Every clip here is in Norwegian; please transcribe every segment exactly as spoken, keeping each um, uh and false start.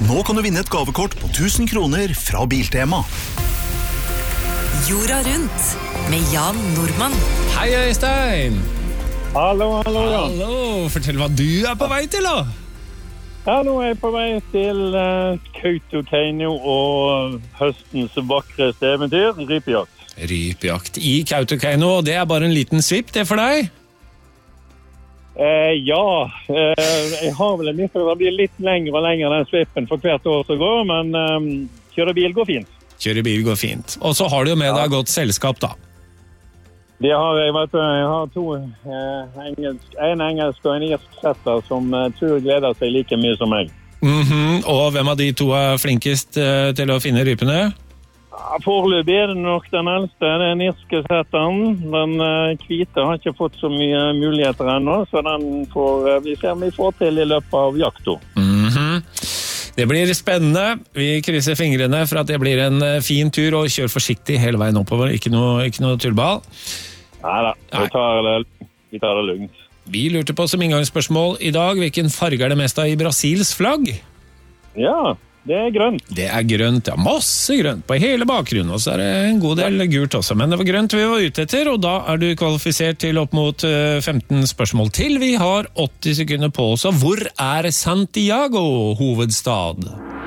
Nå kan du vinne et gavekort på tusen kroner fra Biltema. Jorda rundt med Jan Nordmann. Hei, Øystein. Hallo, hallo, ja. Hallo, fortell hva du er på vei til, da. Ja, nå er jeg på vei til uh, Kautokeino og høstens vakreste eventyr, rypejakt. Rypejakt i Kautokeino, det er bare en liten svipp, det for deg? Uh, ja, uh, jeg har vel en litt, det blir litt lengre og lengre den svippen for hvert år som går, men um, kjøre bil går fint. Kjøre bil går fint. Og så har du jo med deg godt selskap, da. Det har jeg, vet du, jeg har to, uh, engelsk, en engelsk og en irsk setter som uh, tror gleder seg like mye som meg. Mhm, og hvem av de to er flinkest uh, til å finne rypene? Foreløpig er det nok den eldste, den irske setteren. Den uh, hvite har ikke fått så mye muligheter ennå, så den får, uh, vi ser om vi får til i løpet av jakto. Mhm. Det blir spennende. Vi krysser fingrene for at det blir en uh, fin tur, og kjør forsiktig hele veien oppover. Ikke noe, ikke noe tullball. Neida, vi tar det, vi tar det lugnt. Vi lurte på som inngangsspørsmål i dag, hvilken farge er det mest av i Brasils flagg? Ja, det er grønt. Det er grønt, ja, masse grønt på hele bakgrunnen, og så er det en god del gult også, men det var grønt vi var ute etter, og da er du kvalifisert til opp mot femten spørsmål til. Vi har åtti sekunder på oss, og hvor er Santiago, hovedstad?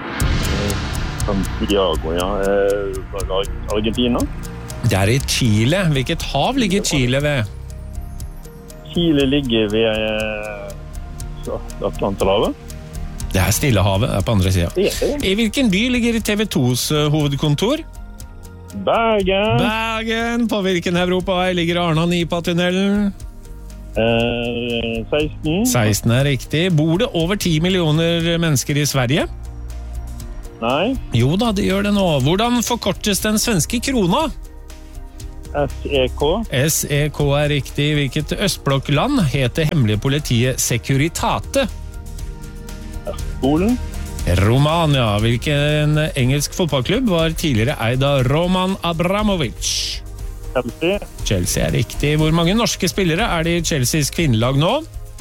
Santiago, ja. Argentina? Det er i Chile. Hvilket hav ligger Chile ved? Chile ligger ved Atlanterhavet. Det er Stillehavet, det er på andre siden. I hvilken by ligger T V to's hovedkontor? Bergen. Bergen. På hvilken europavei ligger Arna-Nipa-tunnelen? Eh, seksten. seksten er riktig. Bor det over ti millioner mennesker i Sverige? Nei. Jo da, det gjør det nå. Hvordan forkortes den svenske krona? S E K. S E K er riktig. Hvilket østblokkland heter hemmelige politiet Securitate? Polen. Romania. Hvilken engelsk fotballklubb var tidligere eid av Roman Abramovic? Chelsea. Chelsea er riktig. Hvor mange norske spillere er det i Chelseas kvinnelag nå?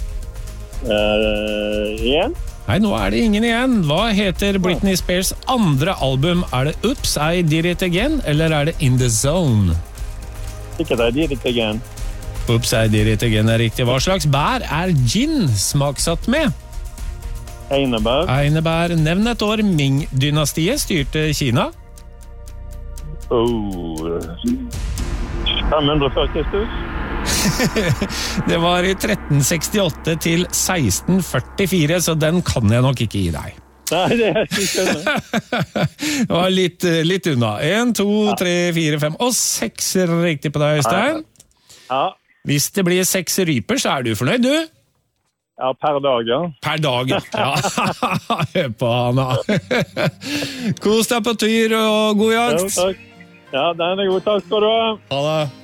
Eh, igjen. Nei, nå er det ingen igjen. Hva heter Britney Spears andre album? Er det Oops, I Did It Again, eller er det In The Zone? Sikkert I Did It Again. Oops, I Did It Again er riktig. Hva slags bær er gin smaksatt med? Einebær. Einebær. Nevn et år Ming-dynastiet styrte Kina. Oh, fem hundre før Kristus. Det var i tretten sekstiåtte til seksten førtifire, så den kan jeg nok ikke gi deg. Nei, det er ikke skjønner. Det var litt, litt unna. En, to, tre, fire, fem og seks riktig på deg, Øystein. Ja. Hvis det blir seks ryper, så er du fornøyd, du? Ja, per dag, ja. Per dag, ja. Hør på Anna. Kos deg på tur og god jakt. Ja, takk. Ja, den er god. Takk skal du ha. Ha det.